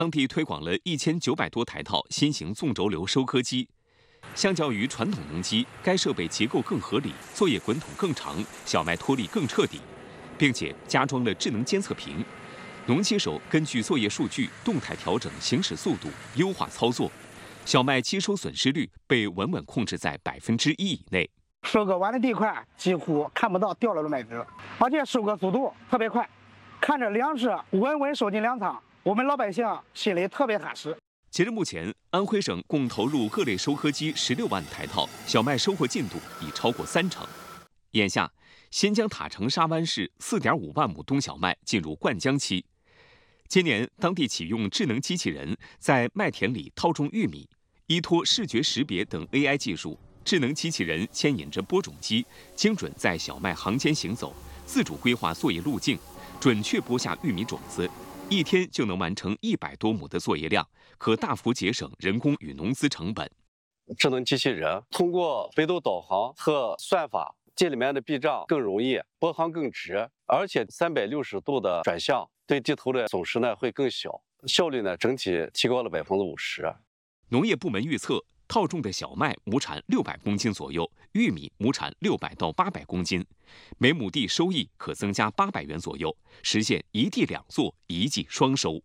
当地推广了1900多台套新型纵轴流收割机。相较于传统农机，该设备结构更合理，作业滚筒更长，小麦脱粒更彻底，并且加装了智能监测屏。农机手根据作业数据动态调整行驶速度，优化操作，小麦机收损失率被稳稳控制在1%以内。 收割完的地块几乎看不到掉落的麦子，而且收割速度特别快，看着粮食稳稳收进粮仓，我们老百姓心里特别踏实。 截至目前，安徽省共投入各类收割机16万台套，小麦收获进度已超过30%。眼下，新疆塔城沙湾市4.5万亩冬小麦进入灌浆期。今年，当地启用智能机器人在麦田里套种玉米，依托视觉识别等 AI 技术，智能机器人牵引着播种机，精准在小麦行间行走，自主规划作业路径，准确播下玉米种子。1天就能完成100多亩的作业量，可大幅节省人工与农资成本。 智能机器人通过北斗导航和算法，这里面的避障更容易，播行更直，而且360度的转向，对地头的损失呢会更小，效率呢整体提高了50%。 农业部门预测，套种的小麦亩产600公斤左右，玉米亩产600到800公斤，每亩地收益可增加800元左右，实现一地两作一季双收。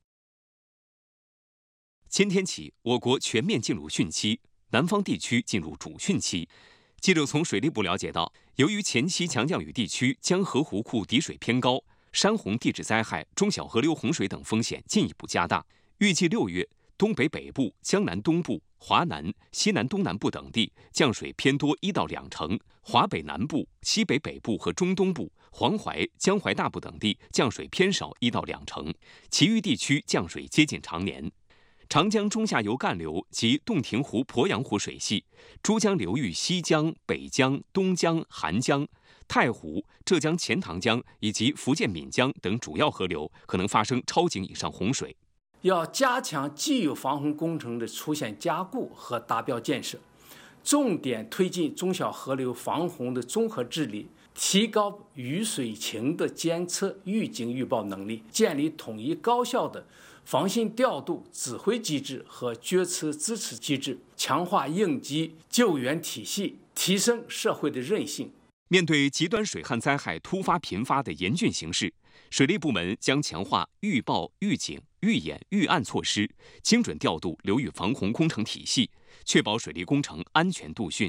今天起，我国全面进入汛期，南方地区进入主汛期。记者从水利部了解到，由于前期强降雨地区江河湖库底水偏高，山洪地质灾害、中小河流洪水等风险进一步加大。预计6月，东北北部、江南东部、华南、西南东南部等地降水偏多1到2成，华北南部、西北北部和中东部、黄淮、江淮大部等地降水偏少1到2成，其余地区降水接近常年。长江中下游干流及洞庭湖、鄱阳湖水系、珠江流域西江、北江、东江、韩江、太湖、浙江钱塘江以及福建闽江等主要河流可能发生超警以上洪水。 要加强既有防洪工程的出现加固和达标建设，重点推进中小河流防洪的综合治理，提高雨水情的监测、预警、预报能力，建立统一高效的防汛调度指挥机制和决策支持机制，强化应急救援体系，提升社会的韧性。 面对极端水旱灾害突发频发的严峻形势，水利部门将强化预报、预警、预演、预案措施，精准调度流域防洪工程体系，确保水利工程安全度汛。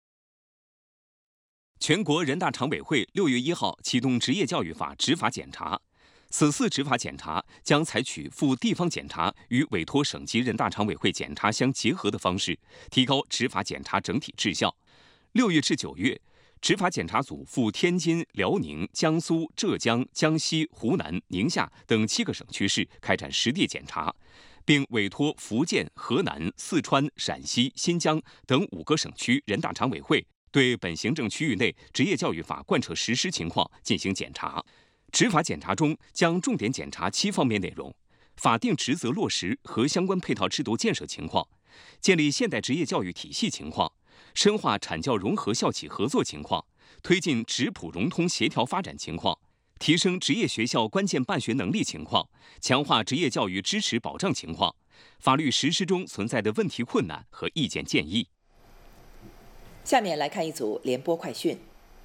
全国人大常委会6月1号启动职业教育法执法检查，此次执法检查将采取赴地方检查与委托省级人大常委会检查相结合的方式，提高执法检查整体质效。6月至9月，执法检查组赴天津、辽宁、江苏、浙江、江西、湖南、宁夏等7个省区市开展实地检查，并委托福建、河南、四川、陕西、新疆等5个省区人大常委会对本行政区域内职业教育法贯彻实施情况进行检查。执法检查中将重点检查7方面内容：法定职责落实和相关配套制度建设情况，建立现代职业教育体系情况，深化产教融合校企合作情况，推进职普融通协调发展情况，提升职业学校关键办学能力情况，强化职业教育支持保障情况，法律实施中存在的问题困难和意见建议。 下面来看一组联播快讯。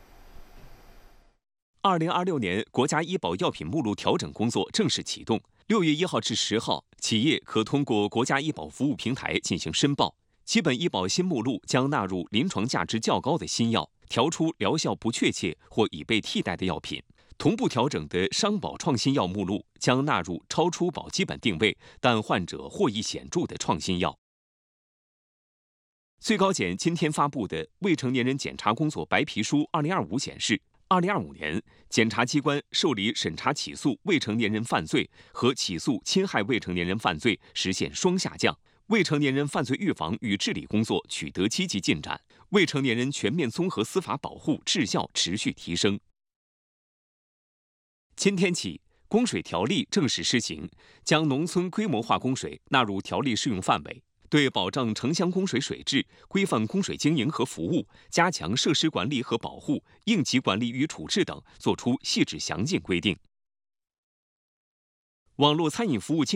2026年国家医保药品目录调整工作正式启动。6月1号至10号，企业可通过国家医保服务平台进行申报。基本医保新目录将纳入临床价值较高的新药，调出疗效不确切或已被替代的药品。同步调整的商保创新药目录将纳入超出保基本定位但患者获益显著的创新药。最高检今天发布的《未成年人检察工作白皮书2025》显示，2025年，检察机关受理审查起诉未成年人犯罪和起诉侵害未成年人犯罪实现双下降，未成年人犯罪预防与治理工作取得积极进展，未成年人全面综合司法保护质效持续提升。今天起，供水条例正式施行，将农村规模化供水纳入条例适用范围。对保障城乡供水水质、规范供水经营和服务、加强设施管理和保护、应急管理与处置等作出细致详尽规定。网络餐饮服务